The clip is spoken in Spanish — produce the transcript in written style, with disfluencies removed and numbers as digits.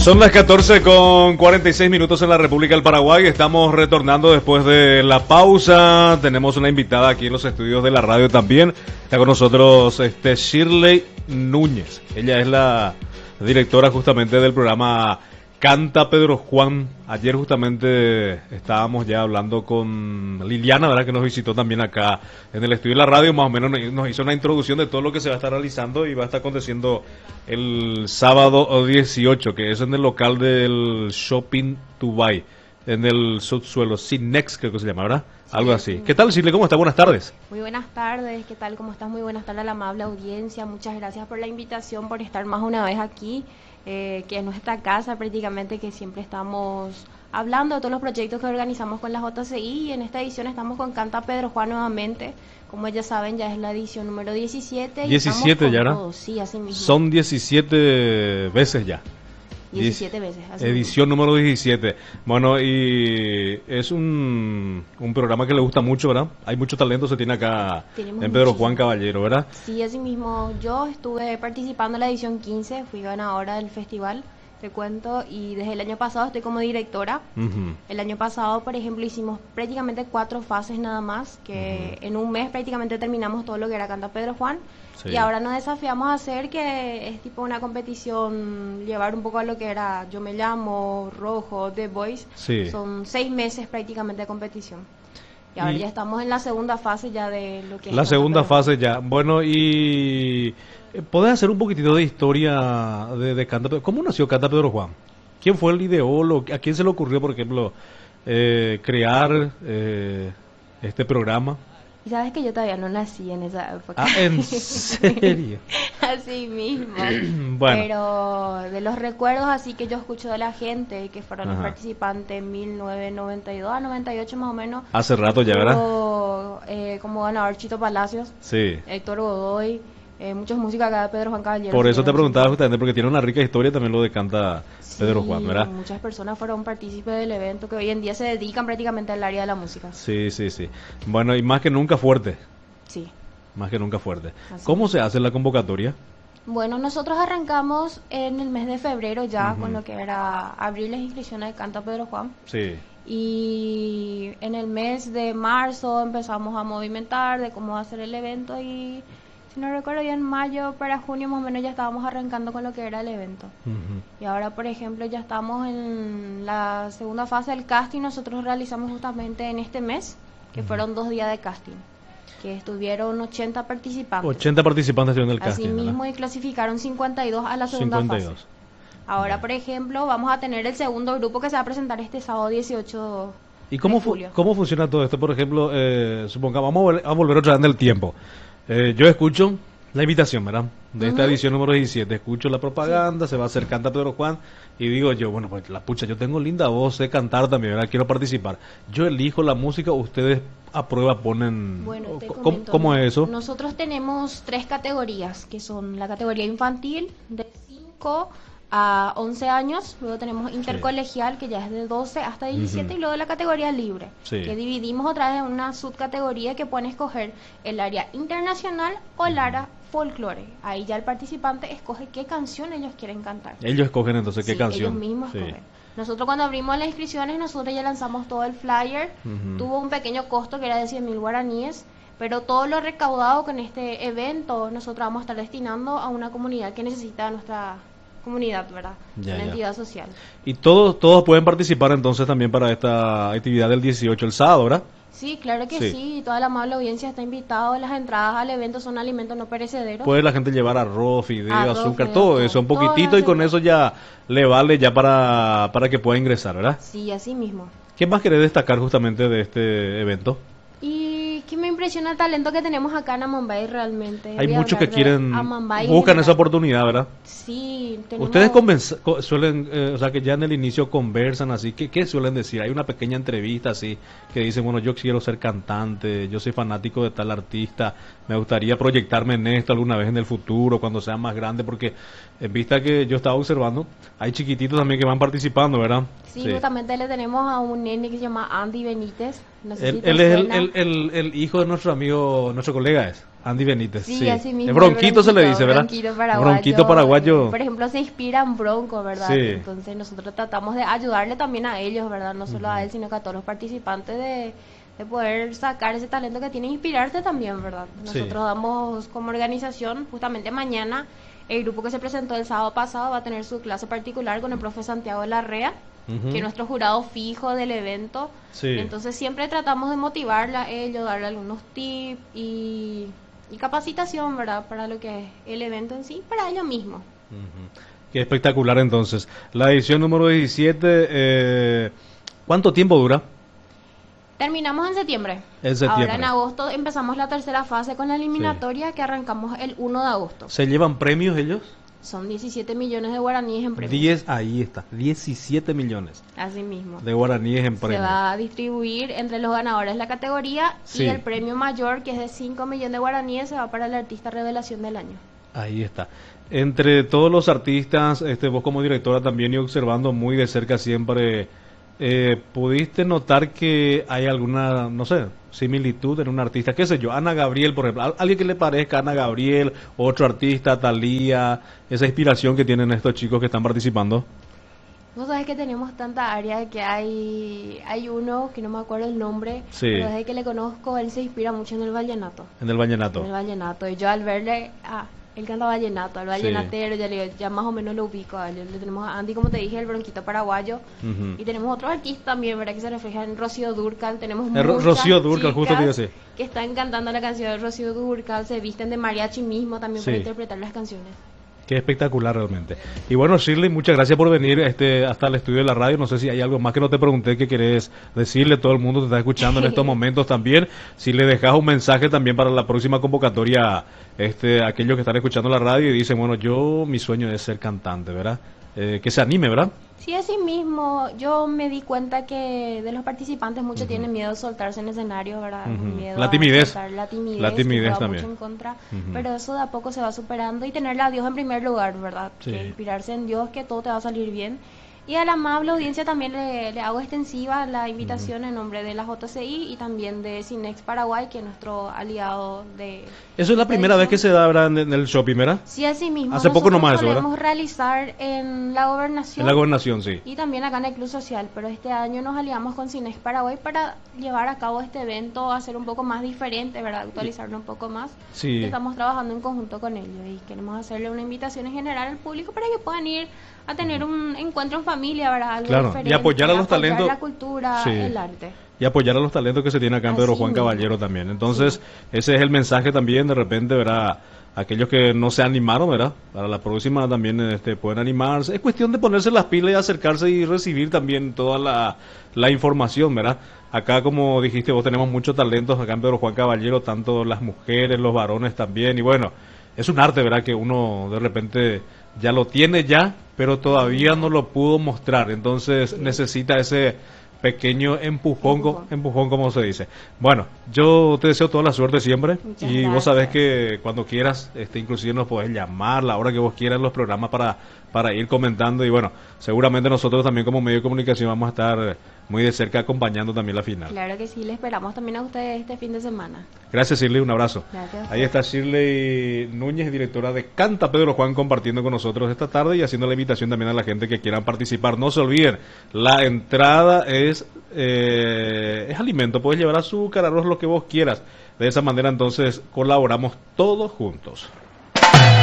Son las 14:46 en la República del Paraguay. Estamos retornando después de la pausa. Tenemos una invitada aquí en los estudios de la radio también. Está con nosotros Shirley Núñez. Ella es la directora justamente del programa Canta Pedro Juan. Ayer justamente estábamos ya hablando con Liliana, ¿verdad? Que nos visitó también acá en el estudio de la radio. Más o menos nos hizo una introducción de todo lo que se va a estar realizando y va a estar aconteciendo el sábado 18, que es en el local del Shopping Dubai, en el subsuelo, Cinex creo que se llama, ¿verdad? Sí, algo así. Sí. ¿Qué tal, Shirley? ¿Cómo está? Buenas tardes. Muy buenas tardes, ¿qué tal? ¿Cómo estás? Muy buenas tardes a la amable audiencia. Muchas gracias por la invitación, por estar más una vez aquí, que es nuestra casa prácticamente, que siempre estamos hablando de todos los proyectos que organizamos con la JCI, y en esta edición estamos con Canta Pedro Juan nuevamente. Como ya saben, ya es la edición número 17. 17 ya, ¿no? Sí, así mismo. Son 17 veces ya. 17 veces. Así edición mismo. número 17. Bueno, y es un programa que le gusta mucho, ¿verdad? Hay mucho talento, se tiene acá en Pedro Juan Caballero, ¿verdad? Sí, así mismo. Yo estuve participando en la edición 15, fui ganadora del festival, te cuento, y desde el año pasado estoy como directora. El año pasado, por ejemplo, hicimos prácticamente 4 fases nada más, que en un mes prácticamente terminamos todo lo que era Canta Pedro Juan. Sí. Y ahora nos desafiamos a hacer, que es tipo una competición, llevar un poco a lo que era Yo Me Llamo, Rojo, The Voice. Sí. Son 6 meses prácticamente de competición. Y ahora ya estamos en la segunda fase ya de lo que es... La segunda fase ya. Bueno, y... ¿podés hacer un poquitito de historia de Canta Pedro? ¿Cómo nació Canta Pedro Juan? ¿Quién fue el ideólogo? ¿A quién se le ocurrió, por ejemplo, crear este programa? Y sabes que yo todavía no nací en esa época. Ah, ¿en serio? Así mismo. Bueno. Pero de los recuerdos así que yo escucho de la gente, que fueron los participantes en 1992 a 98 más o menos. Hace rato ya, ¿verdad? Como ganador Chito Palacios, sí. Héctor Godoy, muchos músicos acá de Pedro Juan Caballero. Por eso te preguntaba justamente, porque tiene una rica historia también lo de Canta Pedro Juan, ¿verdad? Muchas personas fueron partícipes del evento que hoy en día se dedican prácticamente al área de la música. Sí, sí, sí. Bueno, y más que nunca fuerte. Sí. Más que nunca fuerte. Así ¿Cómo es. se hace la convocatoria? Bueno, nosotros arrancamos en el mes de febrero ya, con lo que era abrir las inscripciones de Canta Pedro Juan. Sí. Y en el mes de marzo empezamos a movimentar de cómo va a ser el evento, y si no recuerdo bien, en mayo para junio más o menos ya estábamos arrancando con lo que era el evento. Y ahora, por ejemplo, ya estamos en la segunda fase del casting. Nosotros realizamos justamente en este mes, que fueron 2 días de casting, que estuvieron 80 participantes. 80 participantes estuvieron en el casting, así mismo, ¿verdad? Y clasificaron 52 a la segunda 52. fase. Ahora, por ejemplo, vamos a tener el segundo grupo que se va a presentar este sábado 18 ¿Y cómo, de julio. cómo funciona todo esto? Por ejemplo, supongamos, vamos a volver otra vez en el tiempo. Yo escucho la invitación, ¿verdad? De esta edición número 17. Escucho la propaganda, se va a hacer Canta Pedro Juan, y digo yo, bueno, pues la pucha, yo tengo linda voz, sé cantar también, ¿verdad? Quiero participar. Yo elijo la música, ustedes a prueba ponen... Bueno, te comento, ¿cómo es eso? Nosotros tenemos 3 categorías, que son la categoría infantil, de 5 a 11 años, luego tenemos intercolegial, que ya es de 12 hasta 17, y luego la categoría libre, que dividimos otra vez en una subcategoría que pueden escoger el área internacional o el área folclore. Ahí ya el participante escoge qué canción ellos quieren cantar. Ellos escogen entonces qué canción. Ellos mismos escogen. Nosotros cuando abrimos las inscripciones, nosotros ya lanzamos todo el flyer. Tuvo un pequeño costo que era de 100.000 guaraníes, pero todo lo recaudado con este evento nosotros vamos a estar destinando a una comunidad que necesita nuestra comunidad, ¿verdad? Una entidad social. Y todos pueden participar entonces también para esta actividad del 18, el sábado, ¿verdad? Sí, claro que sí. Toda la amable audiencia está invitada. Las entradas al evento son alimentos no perecederos. Puede la gente llevar arroz, fideo, azúcar, todo eso, un poquitito, y con eso ya le vale ya para que pueda ingresar, ¿verdad? Sí, así mismo. ¿Qué más querés destacar justamente de este evento? Y que me impresiona el talento que tenemos acá en Amambay realmente. Hay muchos que quieren, buscan esa oportunidad, ¿verdad? Sí. Tenemos... Ustedes suelen, o sea, que ya en el inicio conversan así, ¿qué suelen decir? Hay una pequeña entrevista así, que dicen, bueno, yo quiero ser cantante, yo soy fanático de tal artista, me gustaría proyectarme en esto alguna vez en el futuro, cuando sea más grande, porque en vista que yo estaba observando, hay chiquititos también que van participando, ¿verdad? Sí, justamente le tenemos a un nene que se llama Andy Benítez. No sé él es el hijo de nuestro amigo, nuestro colega es. Andy Benítez, Sí, sí. así mismo. El bronquito se le dice, ¿verdad? Bronquito paraguayo. Bronquito paraguayo. Por ejemplo, se inspira en Bronco, ¿verdad? Sí. Entonces nosotros tratamos de ayudarle también a ellos, ¿verdad? No solo a él, sino que a todos los participantes de poder sacar ese talento que tiene e inspirarse también, ¿verdad? Sí. Nosotros damos como organización, justamente mañana, el grupo que se presentó el sábado pasado va a tener su clase particular con el profe Santiago Larrea, que es nuestro jurado fijo del evento. Sí. Entonces siempre tratamos de motivarla a ellos, darle algunos tips y capacitación, ¿verdad? Para lo que es el evento en sí, para ellos mismos. Qué espectacular entonces. La edición número 17, ¿cuánto tiempo dura? Terminamos en septiembre. En septiembre. Ahora en agosto empezamos la tercera fase con la eliminatoria que arrancamos el 1 de agosto. ¿Se llevan premios ellos? Son 17 millones de guaraníes en premios. 10, ahí está, 17 millones Así mismo. de guaraníes en Se premios. va a distribuir entre los ganadores de la categoría Sí. y el premio mayor, que es de 5 millones de guaraníes, se va para el artista revelación del año. Ahí está. Entre todos los artistas, vos como directora también y observando muy de cerca siempre, ¿pudiste notar que hay alguna, no sé, similitud en un artista? ¿Qué sé yo? Ana Gabriel, por ejemplo. Alguien que le parezca a Ana Gabriel, otro artista, Thalía, esa inspiración que tienen estos chicos que están participando. Vos sabés que tenemos tanta área que hay uno que no me acuerdo el nombre, Sí. pero desde que le conozco, él se inspira mucho en el vallenato. En el vallenato. En el vallenato. Y yo al verle, él canta vallenato, el vallenatero, ya más o menos lo ubico a él. Le tenemos a Andy, como te dije, el bronquito paraguayo. Ujú. Y tenemos otros artistas también, ¿verdad? Que se reflejan en Rocío Dúrcal. Tenemos Rocío Dúrcal, justo te iba a decir. que están cantando la canción de Rocío Dúrcal, se visten de mariachi mismo también Sí. para interpretar las canciones. Qué espectacular realmente. Y bueno, Shirley, muchas gracias por venir hasta el estudio de la radio. No sé si hay algo más que no te pregunté que querés decirle. Todo el mundo te está escuchando en estos momentos también. Si le dejas un mensaje también para la próxima convocatoria, aquellos que están escuchando la radio y dicen, bueno, mi sueño es ser cantante, ¿verdad? Que se anime, ¿verdad? Sí, así mismo, yo me di cuenta que de los participantes muchos tienen miedo de soltarse en escenario, ¿verdad? Miedo La a timidez. soltar la timidez, La timidez que juega también. mucho en contra, pero eso de a poco se va superando y tenerle a Dios en primer lugar, ¿verdad? Sí. Que inspirarse en Dios, que todo te va a salir bien. Y a la amable audiencia también le hago extensiva la invitación en nombre de la JCI y también de Cinex Paraguay, que es nuestro aliado de... Eso es la primera vez que se da, ¿verdad? En el shopping, ¿verdad? Sí, así mismo. Hace poco Nosotros nomás eso, ¿verdad? solemos realizar en la gobernación. En la gobernación, sí. Y también acá en el Club Social, pero este año nos aliamos con Cinex Paraguay para llevar a cabo este evento, hacer un poco más diferente, ¿verdad? Actualizarlo un poco más. Sí. Y estamos trabajando en conjunto con ellos y queremos hacerle una invitación en general al público para que puedan ir a tener un encuentro en familia, ¿verdad? Algo Claro, diferente, y apoyar a los talentos. la cultura, Sí. el arte. Y apoyar a los talentos que se tiene acá en Pedro Así Juan mismo. Caballero también. Entonces, ese es el mensaje también, de repente, ¿verdad? Aquellos que no se animaron, ¿verdad? Para la próxima también pueden animarse. Es cuestión de ponerse las pilas y acercarse y recibir también toda la información, ¿verdad? Acá, como dijiste vos, tenemos muchos talentos acá en Pedro Juan Caballero, tanto las mujeres, los varones también. Y bueno, es un arte, ¿verdad? Que uno de repente ya lo tiene ya, pero todavía no lo pudo mostrar. Entonces necesita ese pequeño empujón como se dice. Bueno, yo te deseo toda la suerte siempre. Muchas Y vos sabés gracias. que cuando quieras, inclusive nos podés llamar la hora que vos quieras en los programas para ir comentando. Y bueno, seguramente nosotros también como medio de comunicación vamos a estar muy de cerca acompañando también la final. Claro que sí, le esperamos también a ustedes este fin de semana. Gracias, Shirley, un abrazo. Gracias. Ahí está Shirley Núñez, directora de Canta Pedro Juan, compartiendo con nosotros esta tarde y haciendo la invitación también a la gente que quieran participar. No se olviden, la entrada es alimento, puedes llevar azúcar, arroz, lo que vos quieras. De esa manera entonces colaboramos todos juntos.